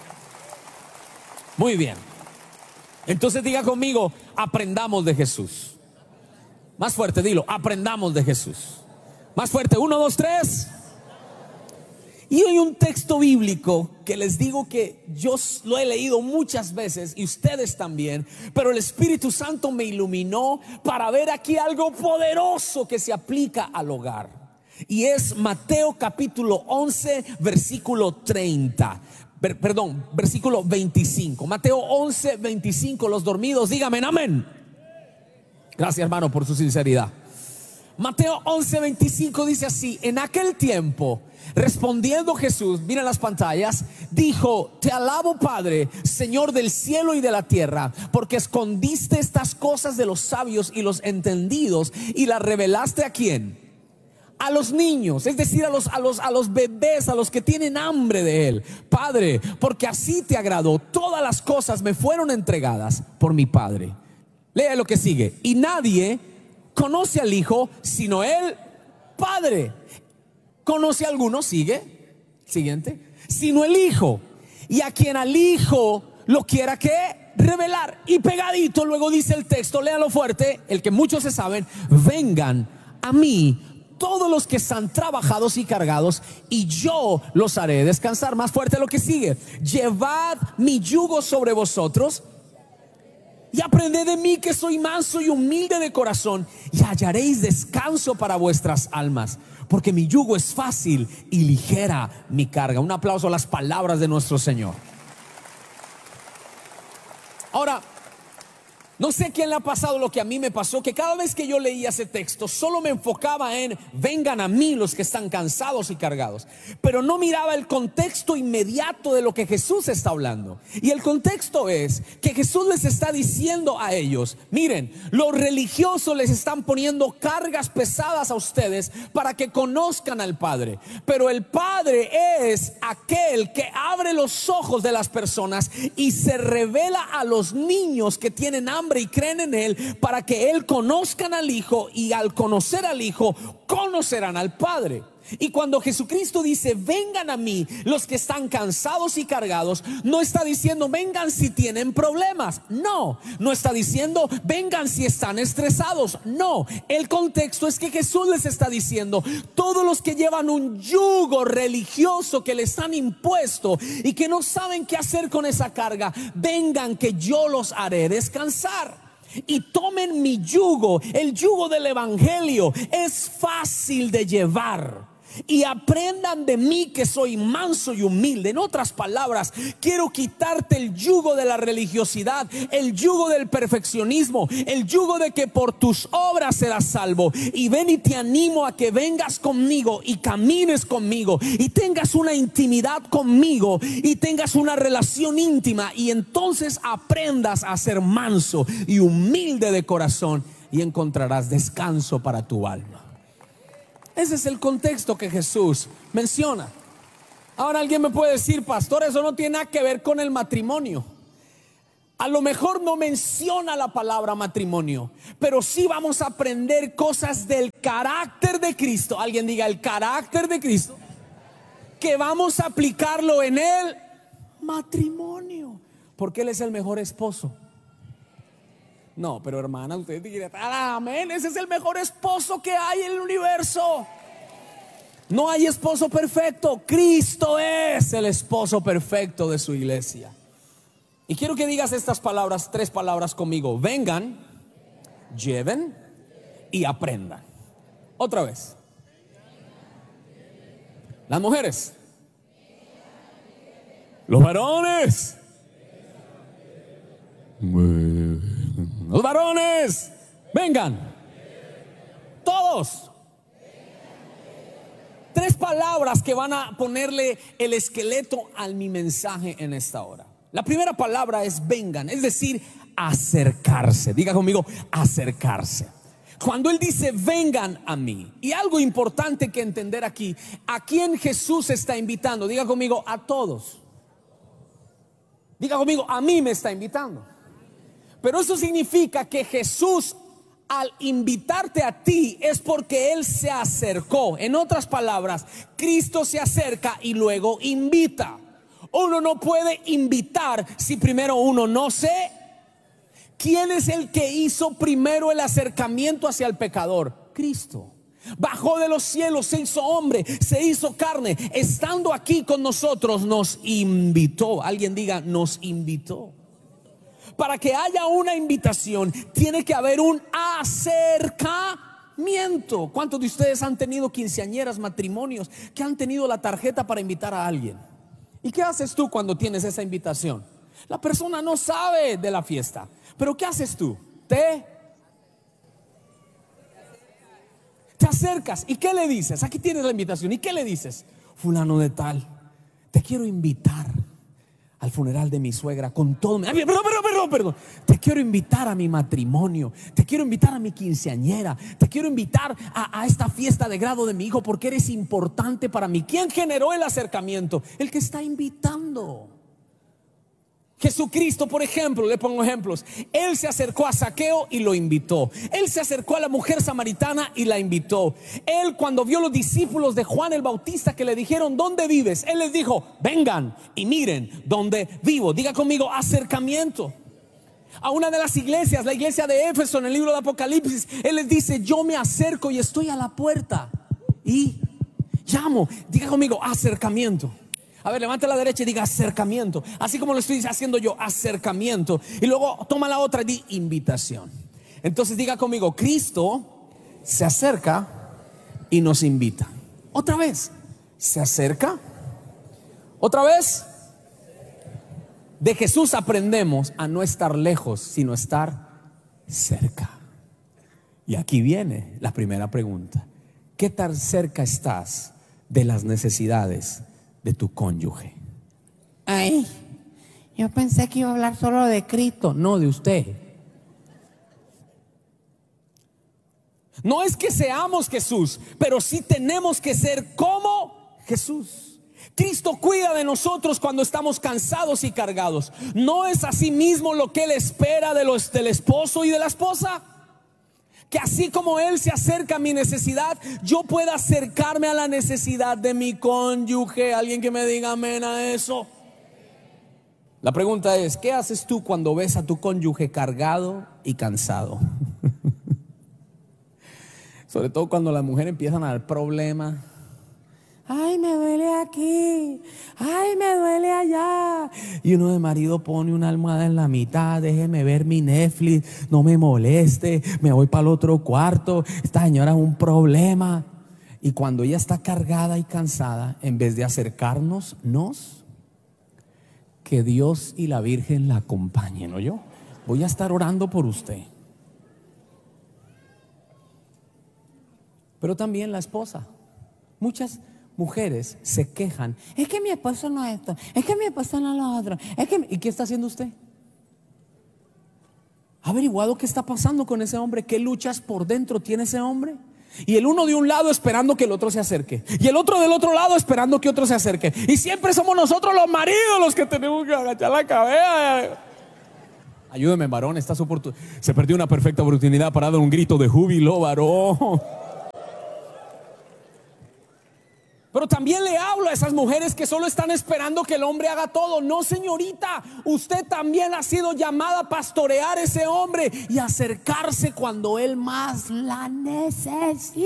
Muy bien. Entonces diga conmigo: aprendamos de Jesús. Más fuerte, dilo: aprendamos de Jesús. Más fuerte, 1, 2, 3. Y hay un texto bíblico que les digo que yo lo he leído muchas veces y ustedes también, pero el Espíritu Santo me iluminó para ver aquí algo poderoso que se aplica al hogar. Y es Mateo capítulo 11, versículo 30. Versículo 25. Mateo 11, 25. Los dormidos, díganme amén. Gracias, hermano, por su sinceridad. Mateo 11, 25 dice así: en aquel tiempo, respondiendo Jesús, miren las pantallas, dijo: te alabo, Padre, Señor del cielo y de la tierra, porque escondiste estas cosas de los sabios y los entendidos y las revelaste ¿a quién? A los niños, es decir, a los bebés, a los que tienen hambre de él. Padre, porque así te agradó, todas las cosas me fueron entregadas por mi Padre. Lea lo que sigue: y nadie conoce al Hijo sino el Padre. ¿Conoce a alguno? Sigue. Siguiente. Sino el Hijo, y a quien al Hijo lo quiera que revelar. Y pegadito luego dice el texto, léalo fuerte, el que muchos se saben: vengan a mí todos los que están trabajados y cargados, y yo los haré descansar. Más fuerte lo que sigue: llevad mi yugo sobre vosotros y aprended de mí, que soy manso y humilde de corazón, y hallaréis descanso para vuestras almas, porque mi yugo es fácil y ligera mi carga. Un aplauso a las palabras de nuestro Señor. Ahora, no sé a quién le ha pasado lo que a mí me pasó, que cada vez que yo leía ese texto solo me enfocaba en: vengan a mí los que están cansados y cargados, pero no miraba el contexto inmediato de lo que Jesús está hablando. Y el contexto es que Jesús les está diciendo a ellos: miren, los religiosos les están poniendo cargas pesadas a ustedes para que conozcan al Padre, pero el Padre es aquel que abre los ojos de las personas y se revela a los niños que tienen hambre y creen en él, para que él conozcan al Hijo, y al conocer al Hijo conocerán al Padre. Y cuando Jesucristo dice: vengan a mí los que están cansados y cargados, no está diciendo vengan si tienen problemas, no está diciendo vengan si están estresados, no. El contexto es que Jesús les está diciendo: todos los que llevan un yugo religioso que les han impuesto y que no saben qué hacer con esa carga, vengan que yo los haré descansar. y tomen mi yugo. El yugo del evangelio es fácil de llevar. Y aprendan de mí que soy manso y humilde. En otras palabras, quiero quitarte el yugo de la religiosidad, el yugo del perfeccionismo, el yugo de que por tus obras serás salvo. Y ven y te animo a que vengas conmigo y camines conmigo y tengas una intimidad conmigo y tengas una relación íntima, y entonces aprendas a ser manso y humilde de corazón y encontrarás descanso para tu alma. Ese es el contexto que Jesús menciona. Ahora alguien me puede decir: pastor, eso no tiene nada que ver con el matrimonio. A lo mejor no menciona la palabra matrimonio, pero sí vamos a aprender cosas del carácter de Cristo. Alguien diga: el carácter de Cristo, que vamos a aplicarlo en el matrimonio, porque Él es el mejor esposo. No, pero hermana, usted dirá: amén, ese es el mejor esposo que hay en el universo. No hay esposo perfecto. Cristo es el esposo perfecto de su iglesia. Y quiero que digas estas palabras, 3 palabras conmigo: vengan, lleven y aprendan. Otra vez. Las mujeres, los varones, los varones, vengan. Todos. 3 palabras que van a ponerle el esqueleto a mi mensaje en esta hora. La primera palabra es vengan, es decir, acercarse. Diga conmigo: acercarse. Cuando Él dice vengan a mí, y algo importante que entender aquí, ¿a quién Jesús está invitando? Diga conmigo: a todos. Diga conmigo: a mí me está invitando. Pero eso significa que Jesús, al invitarte a ti, es porque Él se acercó. En otras palabras, Cristo se acerca y luego invita. Uno no puede invitar si primero uno no se... ¿Quién es el que hizo primero el acercamiento hacia el pecador? Cristo. Bajó de los cielos, se hizo hombre, se hizo carne, estando aquí con nosotros nos invitó. Alguien diga: nos invitó. Para que haya una invitación, tiene que haber un acercamiento. ¿Cuántos de ustedes han tenido quinceañeras, matrimonios, que han tenido la tarjeta para invitar a alguien? ¿Y qué haces tú cuando tienes esa invitación? La persona no sabe de la fiesta, pero ¿qué haces tú? Te acercas. ¿Y qué le dices? Aquí tienes la invitación. ¿Y qué le dices? Fulano de tal, te quiero invitar al funeral de mi suegra con todo. Perdón. Te quiero invitar a mi matrimonio. Te quiero invitar a mi quinceañera. Te quiero invitar a esta fiesta de grado de mi hijo, porque eres importante para mí. ¿Quién generó el acercamiento? El que está invitando. Jesucristo, por ejemplo, le pongo ejemplos. Él se acercó a Zaqueo y lo invitó. Él se acercó a la mujer samaritana y la invitó. Él, cuando vio los discípulos de Juan el Bautista que le dijeron: ¿dónde vives?, Él les dijo: vengan y miren dónde vivo. Diga conmigo: acercamiento. A una de las iglesias, la iglesia de Éfeso, en el libro de Apocalipsis, Él les dice: yo me acerco y estoy a la puerta y llamo. Diga conmigo: acercamiento. A ver, levanta la derecha y diga: acercamiento. Así como lo estoy haciendo yo, acercamiento. Y luego toma la otra y di: invitación. Entonces diga conmigo: Cristo se acerca y nos invita. Otra vez, se acerca. Otra vez. De Jesús aprendemos a no estar lejos, sino estar cerca. Y aquí viene la primera pregunta: ¿qué tan cerca estás de las necesidades de tu cónyuge? Ay, yo pensé que iba a hablar solo de Cristo. No, de usted. No es que seamos Jesús, pero sí tenemos que ser como Jesús. Cristo cuida de nosotros cuando estamos cansados y cargados. ¿No es así mismo lo que Él espera del esposo y de la esposa? Que así como Él se acerca a mi necesidad, yo pueda acercarme a la necesidad de mi cónyuge. Alguien que me diga amén a eso. La pregunta es: ¿qué haces tú cuando ves a tu cónyuge cargado y cansado? Sobre todo cuando las mujeres empiezan a dar problemas. Ay, me duele aquí, ay, me duele allá. Y uno de marido pone una almohada en la mitad, déjeme ver mi Netflix, no me moleste, me voy para el otro cuarto, esta señora es un problema. Y cuando ella está cargada y cansada, en vez de acercarnos, que Dios y la Virgen la acompañen, ¿o yo? Voy a estar orando por usted. Pero también la esposa. Muchas mujeres se quejan. Es que mi esposo no es esto, es que mi esposo no es lo otro. ¿Y qué está haciendo usted? ¿Ha averiguado qué está pasando con ese hombre? ¿Qué luchas por dentro tiene ese hombre? Y el uno de un lado esperando que el otro se acerque, y el otro del otro lado esperando que otro se acerque. Y siempre somos nosotros los maridos los que tenemos que agachar la cabeza. Ayúdeme, varón, se perdió una perfecta oportunidad para dar un grito de júbilo, varón. Pero también le hablo a esas mujeres que solo están esperando que el hombre haga todo. No, señorita, usted también ha sido llamada a pastorear a ese hombre y acercarse cuando él más la necesita.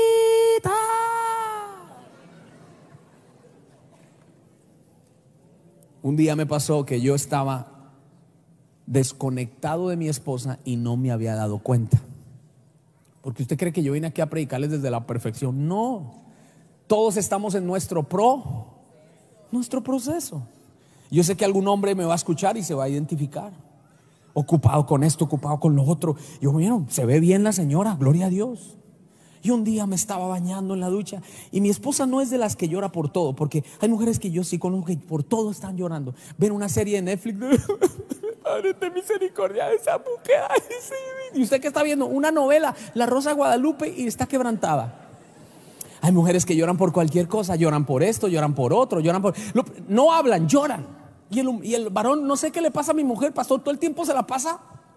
Un día me pasó que yo estaba desconectado de mi esposa y no me había dado cuenta. Porque usted cree que yo vine aquí a predicarles desde la perfección. No. Todos estamos en nuestro proceso. Yo sé que algún hombre me va a escuchar y se va a identificar. Ocupado con esto, ocupado con lo otro. Yo, bueno, se ve bien la señora, gloria a Dios. Y un día me estaba bañando en la ducha y mi esposa no es de las que llora por todo, porque hay mujeres que yo sí conozco que por todo están llorando. Ven una serie de Netflix, Padre de misericordia de esa mujer. Y usted que está viendo una novela, La Rosa de Guadalupe, y está quebrantada. Hay mujeres que lloran por cualquier cosa, lloran por esto, lloran por otro, no hablan, lloran. Y el varón, no sé qué le pasa a mi mujer, pastor, todo el tiempo se la pasa.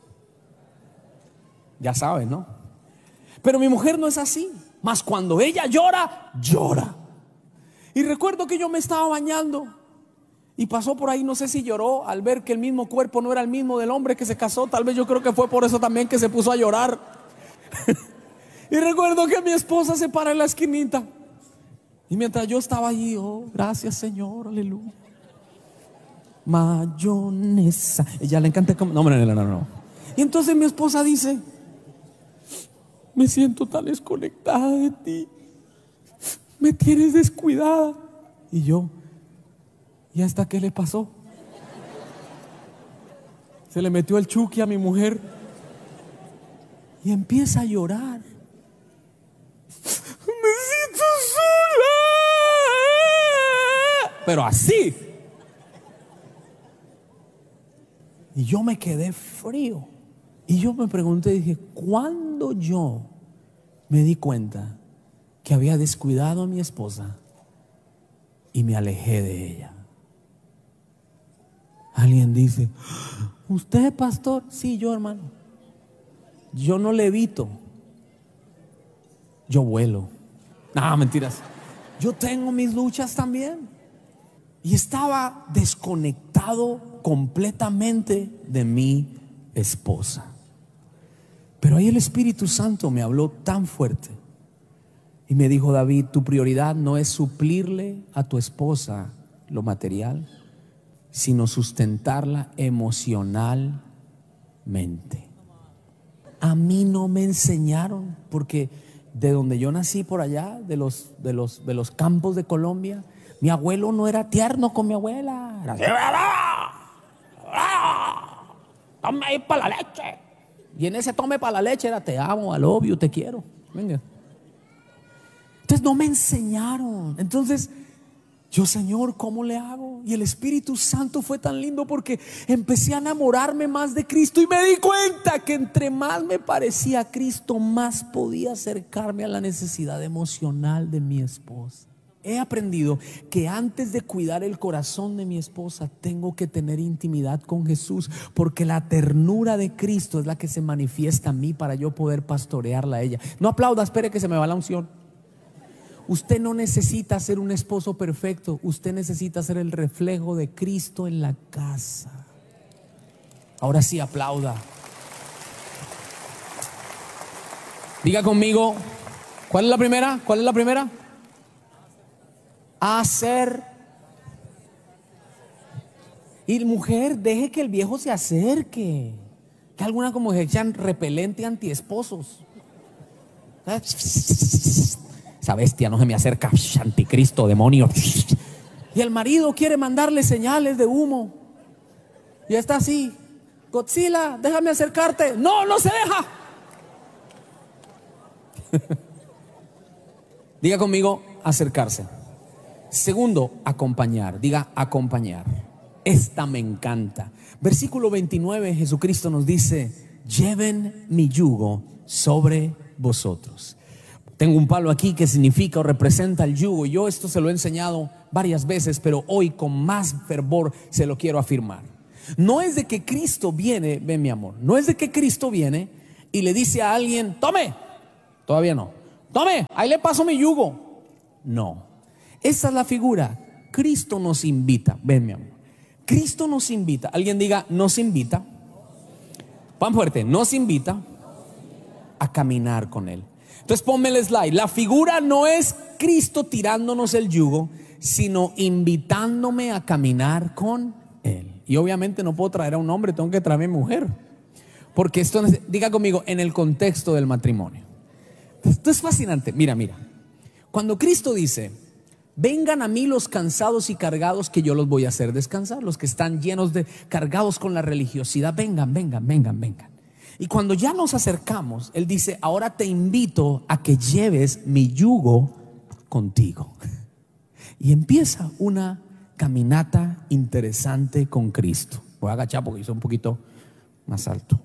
Ya saben, ¿no? Pero mi mujer no es así. Más cuando ella llora, llora. Y recuerdo que yo me estaba bañando y pasó por ahí, no sé si lloró al ver que el mismo cuerpo no era el mismo del hombre que se casó. Tal vez yo creo que fue por eso también que se puso a llorar. Y recuerdo que mi esposa se para en la esquinita. Y mientras yo estaba allí, oh, gracias Señor, aleluya. Mayonesa. Ella le encanta como... No. Y entonces mi esposa dice: me siento tan desconectada de ti. Me tienes descuidada. Y yo, ¿y hasta qué le pasó? Se le metió el Chucky a mi mujer y empieza a llorar. Me siento sola. Pero así. Y yo me quedé frío. Y yo me pregunté, dije, ¿cuándo yo me di cuenta que había descuidado a mi esposa y me alejé de ella? Alguien dice: ¿usted, pastor? Sí, yo, hermano. Yo no levito, yo vuelo. No, mentiras. Yo tengo mis luchas también. Y estaba desconectado completamente de mi esposa. Pero ahí el Espíritu Santo me habló tan fuerte y me dijo: David, tu prioridad no es suplirle a tu esposa lo material, sino sustentarla emocionalmente. A mí no me enseñaron, porque de donde yo nací por allá, de los campos de Colombia, mi abuelo no era tierno con mi abuela. Tome ahí para la leche. Y en ese tome para la leche era: te amo, I love you, te quiero. Venga. Entonces no me enseñaron. Entonces yo, Señor, ¿cómo le hago? Y el Espíritu Santo fue tan lindo porque empecé a enamorarme más de Cristo y me di cuenta que entre más me parecía a Cristo, más podía acercarme a la necesidad emocional de mi esposa. He aprendido que antes de cuidar el corazón de mi esposa, tengo que tener intimidad con Jesús, porque la ternura de Cristo es la que se manifiesta en mí para yo poder pastorearla a ella. No aplauda, espere que se me va la unción. Usted no necesita ser un esposo perfecto, usted necesita ser el reflejo de Cristo en la casa. Ahora sí, aplauda. Diga conmigo, ¿cuál es la primera? ¿Cuál es la primera? Y mujer, deje que el viejo se acerque. Que alguna como que echan repelente antiesposos. Esa bestia no se me acerca, anticristo, demonio. Y el marido quiere mandarle señales de humo. Y está así: Godzilla, déjame acercarte. No, no se deja. Diga conmigo, acercarse. Segundo, acompañar. Diga, acompañar. Esta me encanta. Versículo 29, Jesucristo nos dice: lleven mi yugo sobre vosotros. Tengo un palo aquí que significa o representa el yugo. Yo esto se lo he enseñado varias veces, pero hoy con más fervor se lo quiero afirmar. No es de que Cristo viene, ven mi amor, no es de que Cristo viene y le dice a alguien: tome, todavía no, tome, ahí le paso mi yugo. No, esa es la figura. Cristo nos invita, ven mi amor, Cristo nos invita. Alguien diga: nos invita. Pan fuerte, nos invita a caminar con Él. Entonces ponme el slide. La figura no es Cristo tirándonos el yugo, sino invitándome a caminar con Él. Y obviamente no puedo traer a un hombre, tengo que traer a mi mujer, porque esto, diga conmigo, en el contexto del matrimonio. Esto es fascinante. Mira, cuando Cristo dice: vengan a mí los cansados y cargados, que yo los voy a hacer descansar. Los que están llenos de, cargados con la religiosidad, vengan. Y cuando ya nos acercamos, Él dice: ahora te invito a que lleves mi yugo contigo. Y empieza una caminata interesante con Cristo. Voy a agachar porque yo soy un poquito más alto.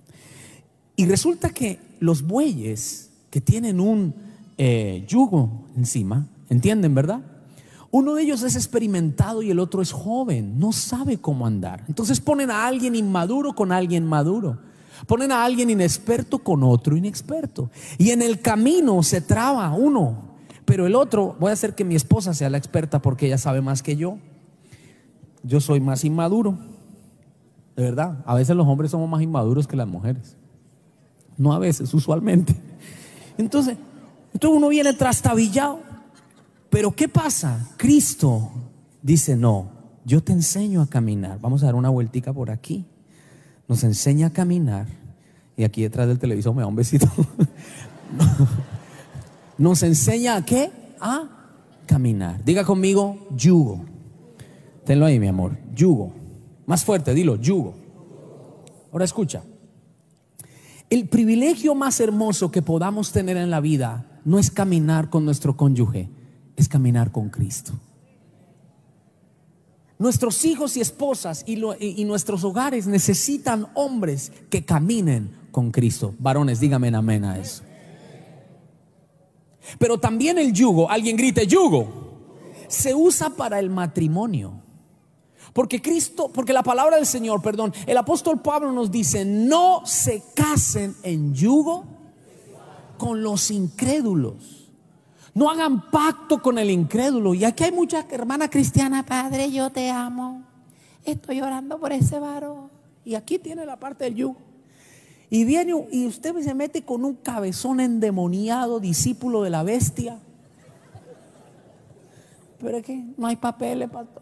Y resulta que los bueyes que tienen un yugo encima, ¿entienden, verdad? Uno de ellos es experimentado y el otro es joven, no sabe cómo andar. Entonces ponen a alguien inmaduro con alguien maduro. Ponen a alguien inexperto con otro inexperto. Y en el camino se traba uno. Pero el otro, voy a hacer que mi esposa sea la experta porque ella sabe más que yo. Yo soy más inmaduro. De verdad, a veces los hombres somos más inmaduros que las mujeres. No a veces, usualmente. Entonces uno viene trastabillado. Pero ¿qué pasa? Cristo dice: no, yo te enseño a caminar. Vamos a dar una vueltica por aquí. Nos enseña a caminar. Y aquí detrás del televisor me da un besito. Nos enseña a ¿qué? A caminar. Diga conmigo: yugo. Tenlo ahí, mi amor. Yugo. Más fuerte, dilo: yugo. Ahora escucha. El privilegio más hermoso que podamos tener en la vida no es caminar con nuestro cónyuge, es caminar con Cristo. Nuestros hijos y esposas y nuestros hogares necesitan hombres que caminen con Cristo. Varones, díganme amén a eso. Pero también el yugo, alguien grite yugo, se usa para el matrimonio. Porque la palabra del Señor, el apóstol Pablo nos dice: no se casen en yugo con los incrédulos. No hagan pacto con el incrédulo. Y aquí hay muchas hermanas cristianas: padre, yo te amo, estoy orando por ese varón. Y aquí tiene la parte del yugo. Y viene y usted se mete con un cabezón endemoniado, discípulo de la bestia. Pero es que no hay papeles, pastor.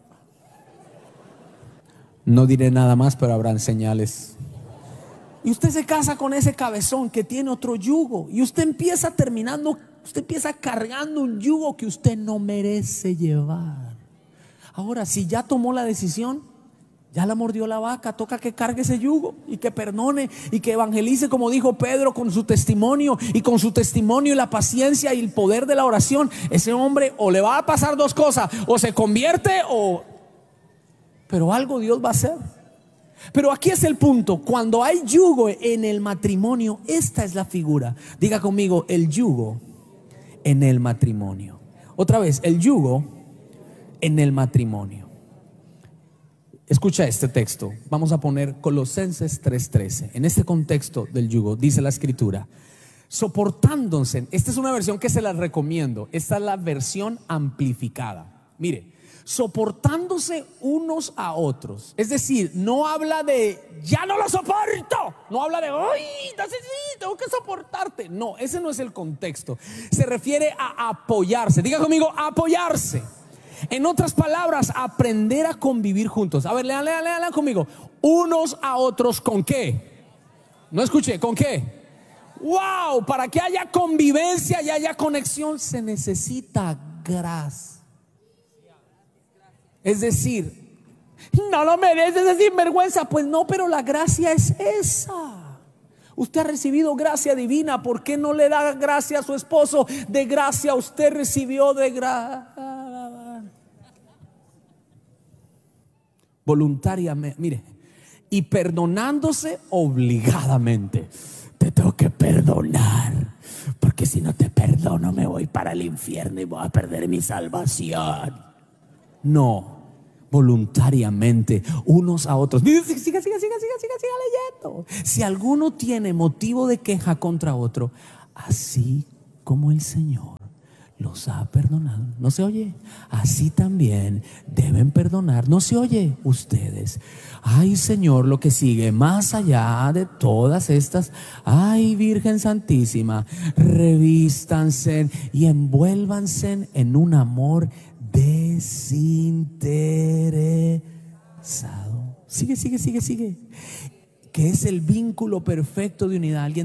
No diré nada más, pero habrán señales. Y usted se casa con ese cabezón que tiene otro yugo. Y usted empieza cargando un yugo que usted no merece llevar. Ahora, si ya tomó la decisión, ya la mordió la vaca, toca que cargue ese yugo y que perdone y que evangelice, como dijo Pedro, con su testimonio. Y con su testimonio y la paciencia y el poder de la oración, ese hombre o le va a pasar dos cosas: o se convierte pero algo Dios va a hacer. Pero aquí es el punto: cuando hay yugo en el matrimonio, esta es la figura. Diga conmigo: el yugo en el matrimonio. Otra vez, el yugo en el matrimonio. Escucha este texto. Vamos a poner Colosenses 3:13. En este contexto del yugo dice la escritura: soportándose. Esta es una versión que se la recomiendo. Esta es la versión amplificada. Mire: soportándose unos a otros. Es decir, no habla de ya no lo soporto. No habla de tengo que soportarte. No, ese no es el contexto. Se refiere a apoyarse. Diga conmigo: apoyarse. En otras palabras, aprender a convivir juntos. A ver, lean conmigo. Unos a otros, ¿con qué? No escuché, ¿con qué? ¡Wow! Para que haya convivencia y haya conexión se necesita gracia. Es decir, no lo mereces, es sinvergüenza. Pues no, pero la gracia es esa. Usted ha recibido gracia divina. ¿Por qué no le da gracia a su esposo? De gracia usted recibió de gracia. Voluntariamente, mire, y perdonándose obligadamente. Te tengo que perdonar, porque si no te perdono me voy para el infierno y voy a perder mi salvación. No, voluntariamente, unos a otros. Siga leyendo. Si alguno tiene motivo de queja contra otro, así como el Señor los ha perdonado. ¿No se oye? Así también deben perdonar. ¿No se oye? Ustedes. Ay, Señor, lo que sigue, más allá de todas estas, ay, Virgen Santísima, revístanse y envuélvanse en un amor desinteresado. Sigue. Que es el vínculo perfecto de unidad. Alguien